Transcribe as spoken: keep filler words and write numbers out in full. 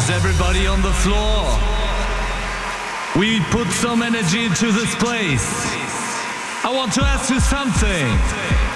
everybody on the floor. We put some energy into this place. I want to ask you something.